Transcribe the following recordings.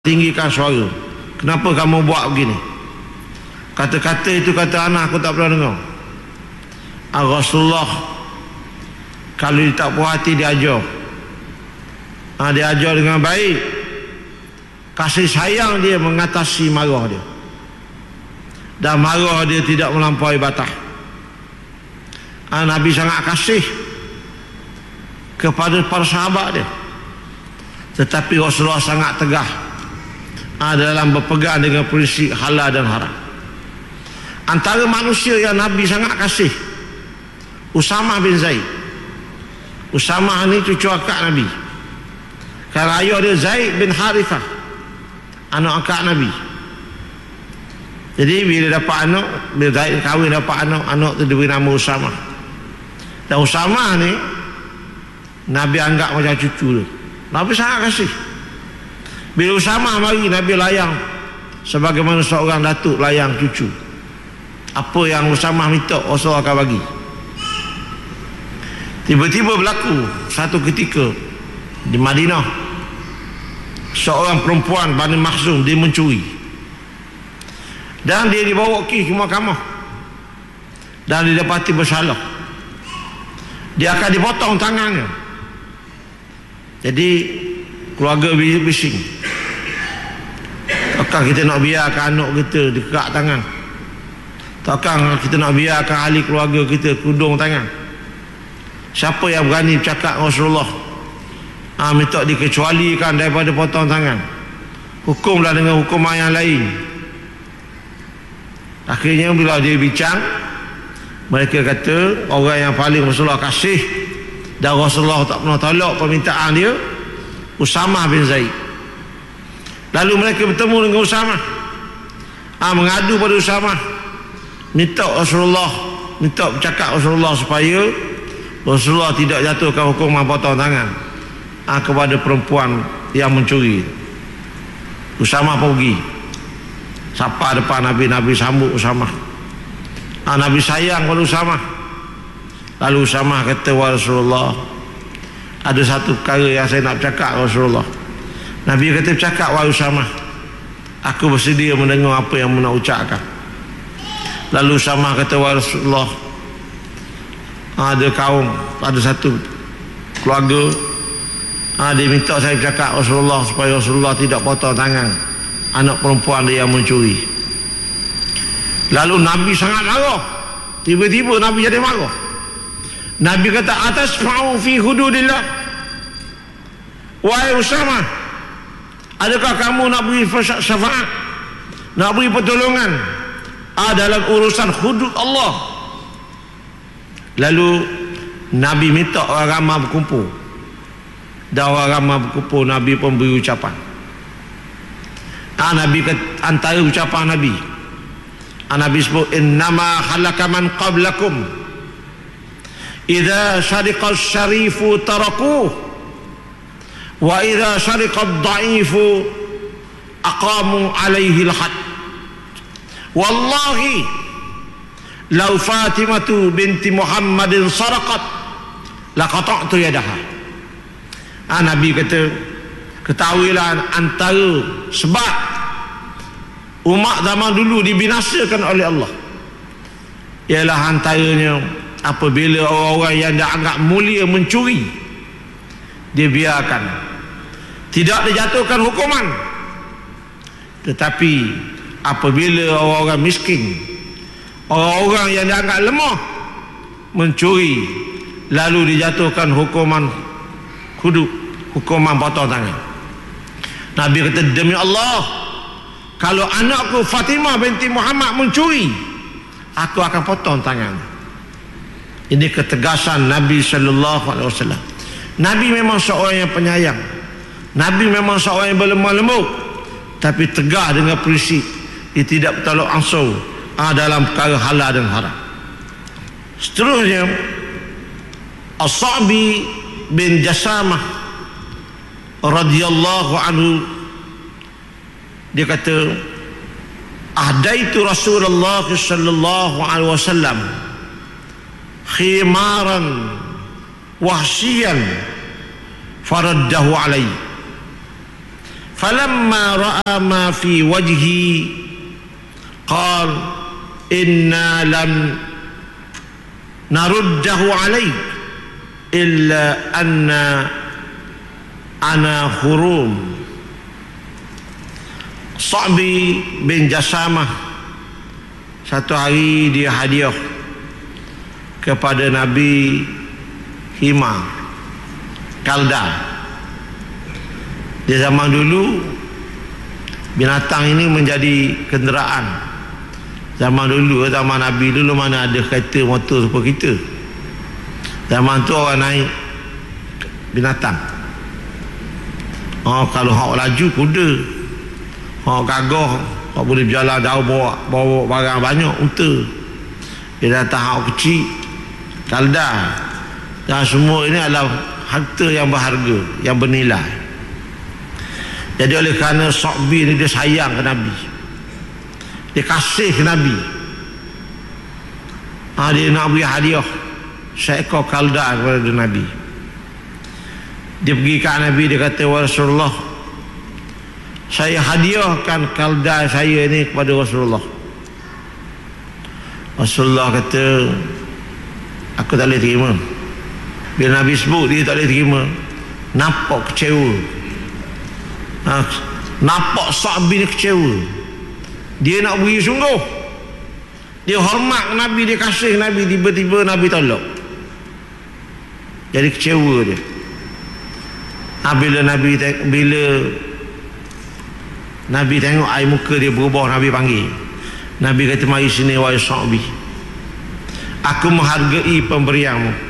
tinggikan suara. Kenapa kamu buat begini? Kata-kata itu kata anak aku tak pernah dengar. Rasulullah kalau dia tak puas hati dia ajar. Dia ajar dengan baik. Kasih sayang dia mengatasi marah dia. Dan marah dia tidak melampaui batas. Nabi sangat kasih kepada para sahabat dia. Tetapi Rasulullah sangat tegas dalam berpegang dengan prinsip halal dan haram. Antara manusia yang Nabi sangat kasih, Usamah bin Zaid. Usamah ni cucu akak Nabi. Kalau ayah dia Zaid bin Harithah, anak akak Nabi. Jadi bila dapat anak, bila Zaid kahwin dapat anak tu diberi nama Usamah. Dan Usamah ni Nabi anggap macam cucu dia. Nabi sangat kasih. Bila Usamah mari, Nabi layang sebagaimana seorang datuk layang cucu. Apa yang Usamah minta, Rasul akan bagi. Tiba-tiba berlaku satu ketika di Madinah, seorang perempuan Bani Makhzum dia mencuri, dan dia dibawa ke mahkamah dan didapati bersalah. Dia akan dipotong tangannya. Jadi keluarga bising, takkan kita nak biarkan anak kita dikak tangan? Takkan kita nak biarkan ahli keluarga kita kudung tangan? Siapa yang berani bercakap Rasulullah minta dikecualikan daripada potong tangan? Hukumlah dengan hukuman yang lain. Akhirnya bila dia bincang, mereka kata orang yang paling Rasulullah kasih dan Rasulullah tak pernah tolak permintaan dia, Usamah bin Zaid. Lalu mereka bertemu dengan Usamah, mengadu pada Usamah, minta Rasulullah, minta bercakap Rasulullah supaya Rasulullah tidak jatuhkan hukuman potong tangan kepada perempuan yang mencuri. Usamah pergi sapa depan Nabi. Nabi sambut Usamah. Nabi sayang pada Usamah. Lalu Usamah kata, "Wahai Rasulullah, ada satu perkara yang saya nak bercakap Rasulullah." Nabi kata, "Bercakap wahai Usamah, aku bersedia mendengar apa yang nak ucapkan." Lalu Usamah kata, "Wahai Rasulullah, ada kaum, ada satu keluarga, dia minta saya bercakap Rasulullah supaya Rasulullah tidak potong tangan anak perempuan dia yang mencuri." Lalu Nabi sangat marah. Tiba-tiba Nabi jadi marah. Nabi kata, "Atasma'u fi hududillah?" Wahai Usamah, adakah kamu nak beri syafaat, nak beri pertolongan dalam urusan hudud Allah? Lalu Nabi minta orang ramai berkumpul, dan orang ramai berkumpul, Nabi pun beri ucapan. Nabi kata, antara ucapan Nabi sebut, "Innama halaka man qablakum idza syariqa syarifu tarakuh wa idza syariqa dha'ifu aqamu alaihi al-had. Wallahi law Fatimatu binti Muhammadin saraqat laqata'tu yadaha." Nabi kata, ketahuilah antara sebab umat zaman dulu dibinasakan oleh Allah ialah antaranya apabila orang-orang yang dianggap mulia mencuri, dia biarkan, tidak dijatuhkan hukuman. Tetapi apabila orang-orang miskin, orang-orang yang dianggap lemah mencuri, lalu dijatuhkan hukuman hudud, hukuman potong tangan. Nabi kata, "Demi Allah, kalau anakku Fatimah binti Muhammad mencuri, aku akan potong tangan." Ini ketegasan Nabi sallallahu alaihi wasallam. Nabi memang seorang yang penyayang. Nabi memang seorang yang berlemah lembut, tapi tegas dengan prinsip. Dia tidak bertolak ansur dalam perkara halal dan haram. Seterusnya, As-Sa'bi bin Jasamah radhiyallahu anhu, dia kata, "Ahdaitu Rasulullah sallallahu alaihi wasallam khimaran wahsyian faraddahu alaihi falamma ra'a ma fi wajhi qala inna lam naruddahu alaik illa anna ana hurum. Sa'bi bin Jasamah satu hari dia hadiah kepada Nabi Himar Kalda. Di zaman dulu binatang ini menjadi kenderaan. Zaman dulu, zaman Nabi dulu mana ada kereta motor seperti kita. Zaman tu orang naik binatang. Kalau hak laju kuda, hak gagah, hak boleh berjalan jauh bawa barang banyak unta. Dia datang hak kecil kalda. Dan semua ini adalah harta yang berharga, yang bernilai. Jadi oleh kerana Sa'bi ni dia sayang ke Nabi, dia kasih ke Nabi, dia nak beri hadiah seekor kalda kepada Nabi. Dia pergi ke Nabi, dia kata, "Wa Rasulullah, saya hadiahkan kalda saya ni kepada Rasulullah." Rasulullah kata, "Aku tak boleh terima." Bila Nabi sebut, dia tak boleh terima. Nampak kecewa, nampak Sa'bi ni kecewa. Dia nak beri sungguh, dia hormat Nabi, dia kasih Nabi, tiba-tiba Nabi tolak. Jadi kecewa dia. Bila Nabi tengok air muka dia berubah, Nabi panggil. Nabi kata, "Mari sini wahai Sa'bi, aku menghargai pemberianmu.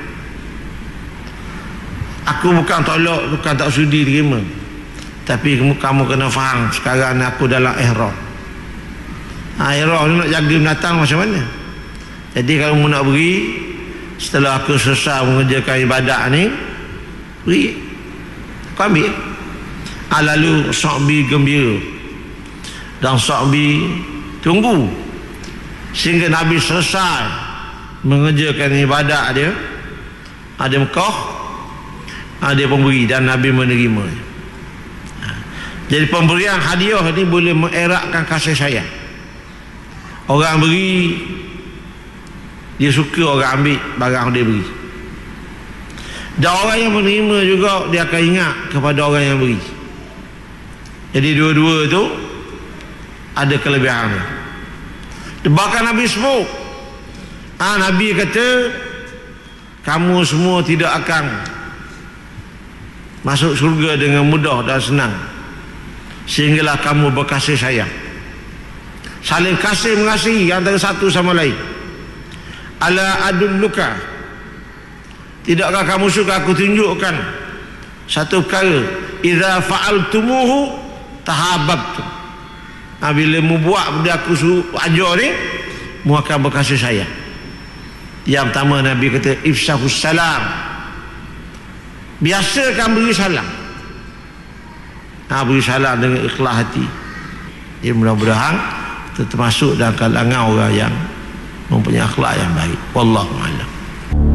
Aku bukan tolak, bukan tak sudi terima, tapi kamu kena faham sekarang ni aku dalam ihram. Ihram ni nak jaga binatang macam mana? Jadi kalau kamu nak beri, setelah aku selesai mengerjakan ibadat ni, beri, kau ambil." Lalu Sa'bi gembira dan Sa'bi tunggu sehingga Nabi selesai mengerjakan ibadat dia. Ada Mekah, ada pemberi, dan Nabi menerima. Jadi pemberian hadiah ni boleh mengeratkan kasih sayang. Orang beri, dia suka orang ambil barang dia beri, dan orang yang menerima juga dia akan ingat kepada orang yang beri. Jadi dua-dua tu ada kelebihan. Bahkan Nabi sebut, Nabi kata, kamu semua tidak akan masuk surga dengan mudah dan senang sehinggalah kamu berkasih sayang, saling kasih mengasihi antara satu sama lain. Ala adulluka, tidakkah kamu suka aku tunjukkan satu perkara, idza fa'altumuhu tahabbtum. Bila mu buat benda aku suruh ajar ni, mu akan berkasih sayang. Yang pertama Nabi kata, ifshahus salam, biasakan beri salam. Beri salam dengan ikhlas hati. Dia mudah-mudahan termasuk dalam kalangan orang yang mempunyai akhlak yang baik. Wallahu a'lam.